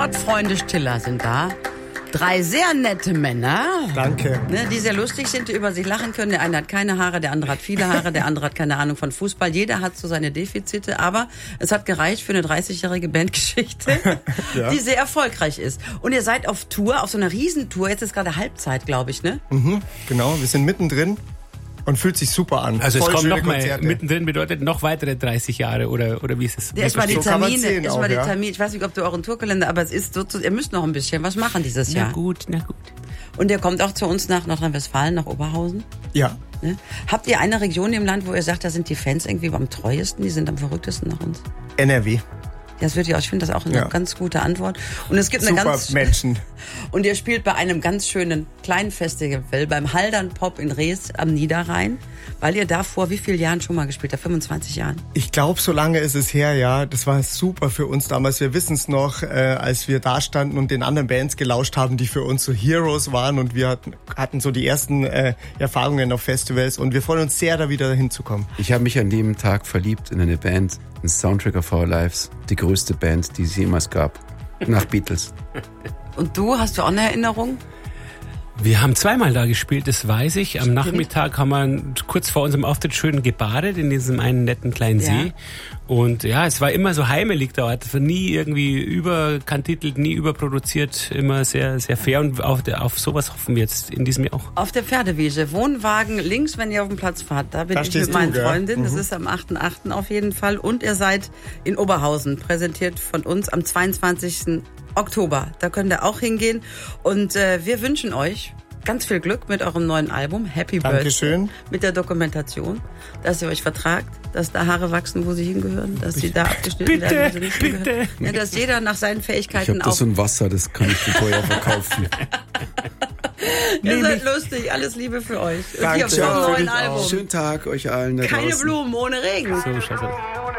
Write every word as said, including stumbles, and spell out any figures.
Sportfreunde Stiller sind da. Drei sehr nette Männer. Danke. Ne, die sehr lustig sind, die über sich lachen können. Der eine hat keine Haare, der andere hat viele Haare, der andere hat keine Ahnung von Fußball. Jeder hat so seine Defizite, aber es hat gereicht für eine dreißigjährige Bandgeschichte, ja. die sehr erfolgreich ist. Und ihr seid auf Tour, auf so einer Riesentour. Jetzt ist gerade Halbzeit, glaube ich, ne? Mhm, genau, wir sind mittendrin. Und fühlt sich super an. Also Voll es kommt noch mal, Konzerte. Mittendrin bedeutet noch weitere dreißig Jahre oder, oder wie ist es? Erstmal die Termine, erst erstmal die ja. Termine. Ich weiß nicht, ob du euren Tourkalender, aber es ist so, ihr müsst noch ein bisschen was machen dieses na Jahr. Na gut, na gut. Und ihr kommt auch zu uns nach Nordrhein-Westfalen, nach Oberhausen? Ja. Ne? Habt ihr eine Region im Land, wo ihr sagt, da sind die Fans irgendwie am treuesten, die sind am verrücktesten nach uns? N R W. Das wird ja, ich finde das auch eine ja. ganz gute Antwort. Und es gibt Super eine ganz Menschen. Und ihr spielt bei einem ganz schönen kleinen Festival beim Haldern Pop in Rees am Niederrhein, weil ihr da vor wie vielen Jahren schon mal gespielt habt? fünfundzwanzig Jahren? Ich glaube, so lange ist es her, ja. Das war super für uns damals. Wir wissen es noch, äh, als wir da standen und den anderen Bands gelauscht haben, die für uns so Heroes waren und wir hatten, hatten so die ersten äh, Erfahrungen auf Festivals und wir freuen uns sehr, da wieder hinzukommen. Ich habe mich an dem Tag verliebt in eine Band, ein Soundtrack of Our Lives, die größte Band, die es jemals gab, nach Beatles. Und du, hast du auch eine Erinnerung? Wir haben zweimal da gespielt, das weiß ich. Am Stimmt. Nachmittag haben wir kurz vor unserem Auftritt schön gebadet in diesem einen netten kleinen ja. See. Und ja, es war immer so heimelig dort. Es war nie irgendwie überkantitelt, nie überproduziert, immer sehr, sehr fair. Und auf, der, auf sowas hoffen wir jetzt in diesem Jahr auch. Auf der Pferdewiese, Wohnwagen links, wenn ihr auf den Platz fahrt. Da bin da ich mit meinen du, Freundinnen. Mhm. Das ist am achten achten auf jeden Fall. Und ihr seid in Oberhausen, präsentiert von uns am zweiundzwanzigsten Oktober. Da könnt ihr auch hingehen. Und äh, wir wünschen euch ganz viel Glück mit eurem neuen Album, Happy Dankeschön. Birthday, mit der Dokumentation, dass ihr euch vertragt, dass da Haare wachsen, wo sie hingehören, dass sie da abgeschnitten bitte, werden, wo sie nicht bitte. hingehören. Ja, dass jeder nach seinen Fähigkeiten ich hab das so ein Wasser, das kann ich dir teuer verkaufen. Ihr seid lustig, alles Liebe für euch. Danke. Und hier auf eurem neuen Album. Schönen Tag euch allen da Keine draußen. Blumen ohne Regen. So, scheiße.